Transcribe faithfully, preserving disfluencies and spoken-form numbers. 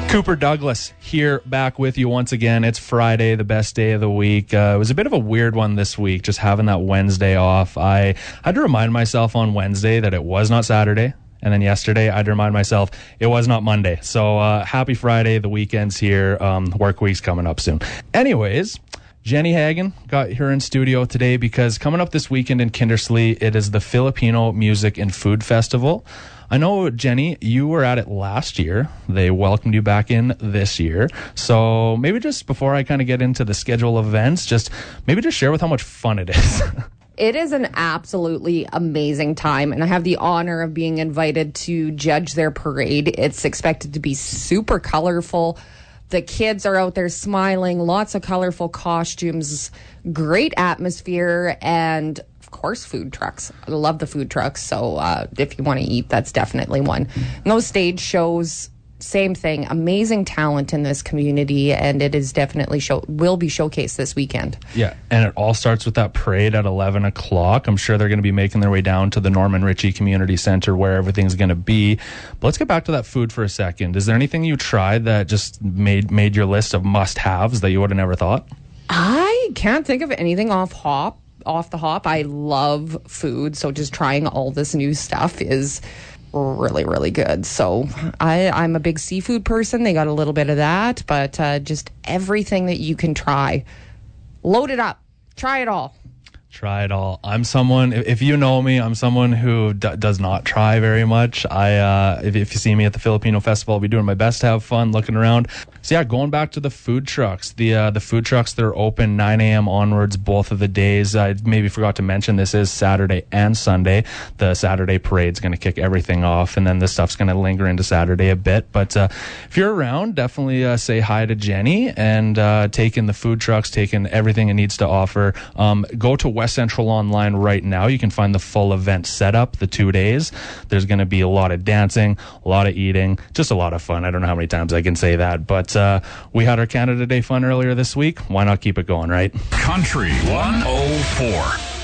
Cooper Douglas here, back with you once again. It's Friday, the best day of the week. Uh, it was a bit of a weird one this week, just having that Wednesday off. I had to remind myself on Wednesday that it was not Saturday. And then yesterday, I had to remind myself it was not Monday. So uh, happy Friday. The weekend's here. Um, work week's coming up soon. Anyways, Jenny Hagen got her in studio today because coming up this weekend in Kindersley, it is the Filipino Music and Food Festival. I know, Jenny, you were at it last year. They welcomed you back in this year. So maybe just before I kind of get into the schedule of events, just maybe just share with how much fun it is. It is an absolutely amazing time, and I have the honor of being invited to judge their parade. It's expected to be super colorful. The kids are out there smiling, lots of colorful costumes, great atmosphere, and of course, food trucks. I love the food trucks, so uh, if you want to eat, that's definitely one. And those stage shows, same thing. Amazing talent in this community, and it is definitely show will be showcased this weekend. Yeah, and it all starts with that parade at eleven o'clock. I'm sure they're going to be making their way down to the Norman Ritchie Community Center where everything's going to be. But let's get back to that food for a second. Is there anything you tried that just made made your list of must-haves that you would have never thought? I can't think of anything off hop. off the hop. I love food, so just trying all this new stuff is really, really good. So I, I'm a big seafood person. They got a little bit of that, but uh, just everything that you can try. Load it up. Try it all. Try it all. I'm someone, if you know me, I'm someone who d- does not try very much. I, uh, if, if you see me at the Filipino Festival, I'll be doing my best to have fun looking around. So yeah, going back to the food trucks, the uh, the food trucks that are open nine a.m. onwards both of the days. I maybe forgot to mention this is Saturday and Sunday. The Saturday parade's going to kick everything off, and then this stuff's going to linger into Saturday a bit. But uh, if you're around, definitely uh, say hi to Jenny and uh, take in the food trucks, take in everything it needs to offer. Um, go to West Central online right now. You can find the full event setup, the two days. There's going to be a lot of dancing, a lot of eating, just a lot of fun. I don't know how many times I can say that, but uh, we had our Canada Day fun earlier this week. Why not keep it going, right? Country one oh four.